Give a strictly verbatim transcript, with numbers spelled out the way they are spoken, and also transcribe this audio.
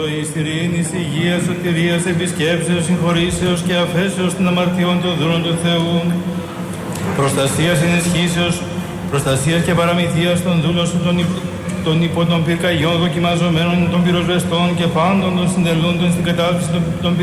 Εις ειρήνης, υγείας, σωτηρίας, επισκέψεως, συγχωρήσεως και αφέσεως των αμαρτιών των δούλων του Θεού, προστασίας ενισχύσεως, προστασίας και παραμυθίας των δούλων σου των, υπ... των υπό των πυρκαγιών δοκιμαζομένων των πυροσβεστών και πάντων των συντελούντων στην κατάφυση των, των